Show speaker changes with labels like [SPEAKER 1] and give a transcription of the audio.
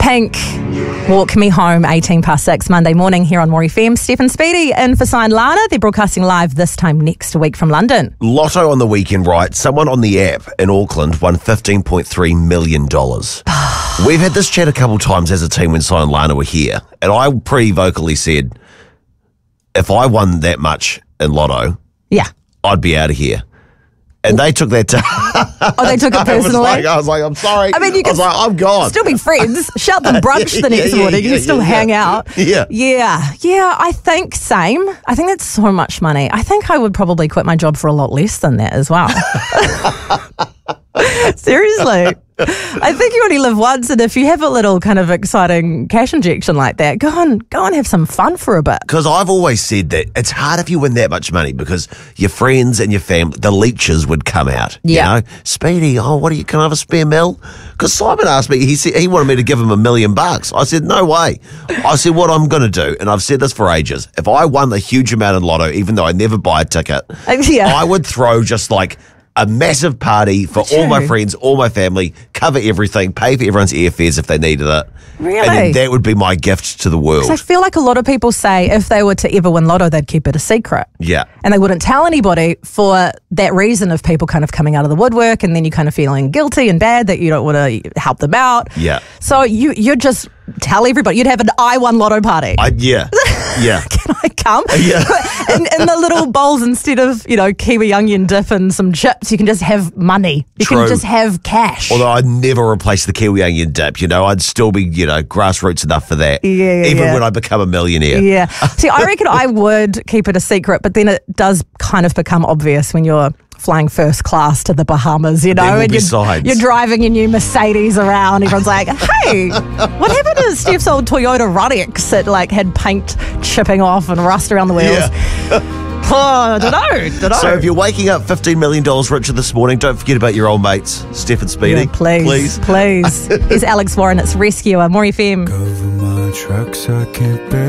[SPEAKER 1] Pink, Walk Me Home, 6:18 Monday morning here on More FM. Steph and Speedy in for Sign Lana. They're broadcasting live this time next week from London.
[SPEAKER 2] Lotto on the weekend, right? Someone on the app in Auckland won $15.3 million. We've had this chat a couple times as a team when Sign Lana were here, and I pretty vocally said, if I won that much in Lotto,
[SPEAKER 1] Yeah.
[SPEAKER 2] I'd be out of here. And they took that to
[SPEAKER 1] Oh, they took it personally?
[SPEAKER 2] I was like, I'm sorry.
[SPEAKER 1] I mean, you can
[SPEAKER 2] I'm gone.
[SPEAKER 1] still be friends. Shout them brunch the next morning. You can still hang out.
[SPEAKER 2] Yeah.
[SPEAKER 1] Yeah, I think same. I think that's so much money. I think I would probably quit my job for a lot less than that as well. Seriously. I think you only live once, and if you have a little kind of exciting cash injection like that, go and have some fun for a bit.
[SPEAKER 2] Because I've always said that it's hard if you win that much money because your friends and your family, the leeches would come out.
[SPEAKER 1] Yeah.
[SPEAKER 2] You know, Speedy, can I have a spare mil? Because Simon asked me, he said he wanted me to give him $1 million. I said, no way. I said, what I'm going to do, and I've said this for ages, if I won a huge amount in Lotto, even though I never buy a ticket, I would throw just like a massive party for all my friends, all my family, cover everything, pay for everyone's airfares if they needed it.
[SPEAKER 1] Really?
[SPEAKER 2] And then that would be my gift to the world.
[SPEAKER 1] I feel like a lot of people say if they were to ever win Lotto, they'd keep it a secret.
[SPEAKER 2] Yeah.
[SPEAKER 1] And they wouldn't tell anybody for that reason of people kind of coming out of the woodwork and then you kind of feeling guilty and bad that you don't want to help them out.
[SPEAKER 2] Yeah.
[SPEAKER 1] So you'd just tell everybody. You'd have an I won Lotto party.
[SPEAKER 2] Yeah.
[SPEAKER 1] Can I come?
[SPEAKER 2] Yeah.
[SPEAKER 1] in the little bowls, instead of, kiwi onion dip and some chips, you can just have money. You
[SPEAKER 2] True.
[SPEAKER 1] can just have cash.
[SPEAKER 2] Although I'd never replace the kiwi onion dip, I'd still be, grassroots enough for that. Even when I become a millionaire.
[SPEAKER 1] Yeah. See, I reckon I would keep it a secret, but then it does kind of become obvious when you're flying first class to the Bahamas,
[SPEAKER 2] There will
[SPEAKER 1] and
[SPEAKER 2] be signs.
[SPEAKER 1] you're driving your new Mercedes around. Everyone's like, hey, what happened to Steph's old Toyota Runnix that had paint chipping off and rust around the wheels?
[SPEAKER 2] Yeah.
[SPEAKER 1] Oh, I don't know.
[SPEAKER 2] So if you're waking up $15 million richer this morning, don't forget about your old mates, Steph and Speedy.
[SPEAKER 1] Yeah, please. Here's Alex Warren, it's Rescuer, More FM.
[SPEAKER 3] Cover my tracks, I can't bear